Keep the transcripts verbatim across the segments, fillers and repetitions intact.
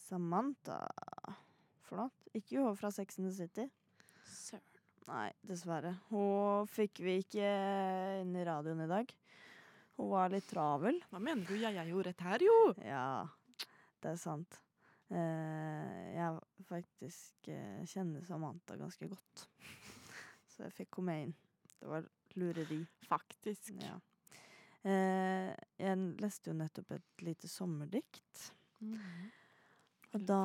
Samantha. Flott. Ikke hun fra Sex and the City. Søren. Nei, dessverre. Hun fikk vi ikke inn i radioen i dag. Hun var litt travel. Hva mener du? Jeg er jo rett her, jo! Ja, det er sant. Eh, jeg faktisk eh, kjenner Samantha ganske godt. Så jeg fikk komme inn. Det var lureri. Faktisk. Ja. Eh, jeg leste jo nettopp et lite sommerdikt. Mhm. Og da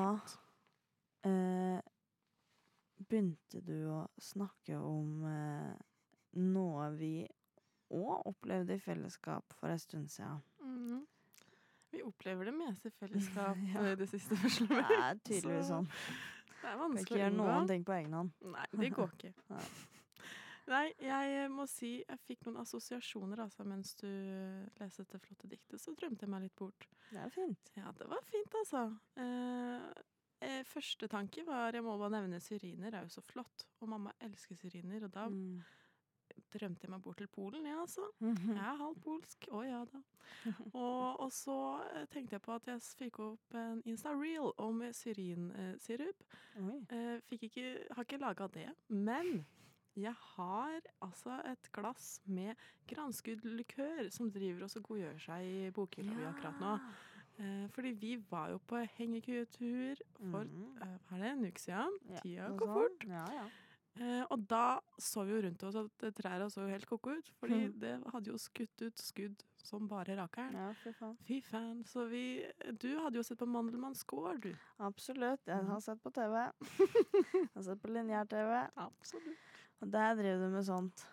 eh, begynte du å snakke om eh, noe vi også opplevde i fellesskap for en stund siden. Mhm. Vi opplever det meste i fellesskap Ja. eh, det siste første Det er tydeligvis sånn. Det er Kan vanskelig ikke gjøre å noen unngå. ting på egen hånd. Nei, det går ikke. Nei. Nei, jeg må si jeg fikk noen assosiasjoner altså, mens du leste dette flotte diktet, så drømte jeg meg litt bort. Det er fint. Ja, det var fint, altså. Eh, eh, første tanke var, jeg må bare nevne syriner, er jo så flott. Og mamma elsker syriner, og da Mm. drømte jeg meg bort til Polen, ja, altså. Mhm. Jeg er halv polsk, å ja da. Og, og så eh, tenkte jeg på at jeg fikk opp en Insta-reel om syrinsirup. Oi. Eh, fikk ikke, har ikke laget det, men jeg har altså et glass med granskuddlikør som driver og så godgjør seg i bokhylla vi akkurat nå. Eh, fordi vi var jo på hengekutur for, Mhm. eh, hva er det, en uke siden? Ja, Tida noe går sånn. fort. Ja, ja. Eh, og da så vi jo rundt oss at trærne så jo helt koko ut, fordi Mhm. det hadde jo skutt ut skudd som bare rakeren. Ja, fy faen. Fy fan, så vi, du hadde jo sett på Mandelmanns gård, du. Absolutt. Jeg har sett på T V. Jeg har sett på lineær-T V. Absolutt. Og der driver du med sånt.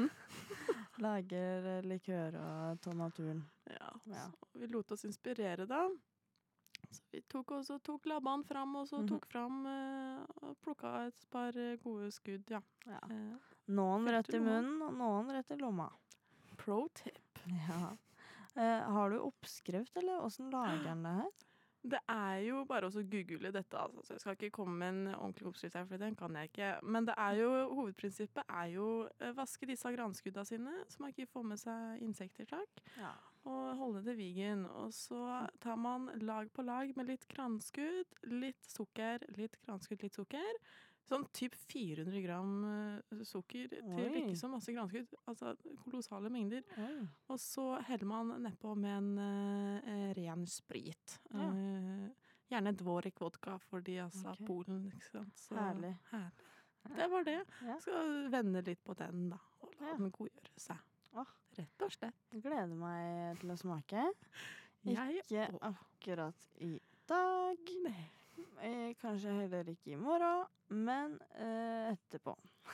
Lager eh, likør og av naturen. Ja, Ja. så vi lot oss inspirere da. Så vi tok også tok labbaen fram, og så Mhm. tok fram eh, og plukket et par eh, gode skudd, ja. Ja. Eh, Noen Fikk rett du i noe? munnen, og noen rett i lomma. pro tip. Ja. Eh, har du oppskrift, eller hvordan lager den det her? Det er jo bare å google dette, altså. Så jeg skal ikke komme med en ordentlig oppskrift her, for den kan jeg ikke. Men det er jo, hovedprinsippet er jo eh, vaske disse granskudda sine, så man ikke får med seg insekter, takk. Ja. Og holde det vegan. Og så tar man lag på lag med litt granskudd, litt sukker, litt granskudd, litt sukker. Sånn typ fire hundre gram eh, sukker til Oi. ikke så masse granskudd. Altså kolossale mengder. Oi. Og så heller man nedpå med en eh, ren sprit. Ja. Eh, gjerne dvorek vodka, fordi altså Ok. Polen, ikke sant. Så, Herlig. herlig. Det var det. Ja. Skal vende litt på den, da. Og la Ja. den godgjøre seg. Åh. Rett og slett. Jeg gleder meg til å smake. Jeg Ikke og- akkurat i dag. Eh, kanskje heller ikke i morgen, men eh, etterpå.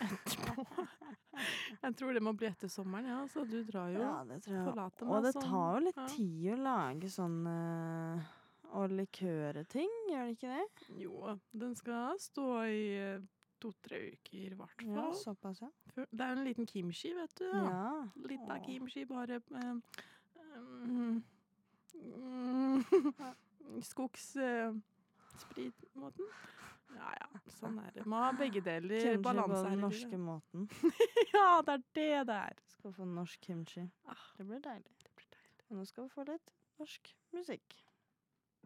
Jeg tror det må bli etter sommeren, ja. Så du drar jo. Ja, det tror jeg. forlater meg Og det sånn, tar jo litt ja. tid å lage sånn eh, og likøre ting, gjør det ikke det? Jo, den skal stå i eh, to-tre uker i hvert Ja, fall. såpass, ja. Før- Det er jo en liten kimchi, vet du. Ja. Litt av Åh. kimchi, bare eh, um, mm, Skogsspritmåten. ja, ja, sånn er det. Må ha begge deler. Kimchi på Balanse her den i norske livet. måten. Ja, det er det det er. Skal få norsk kimchi. Ah, Det blir deilig. det blir deilig. Og nå skal vi få litt norsk musikk.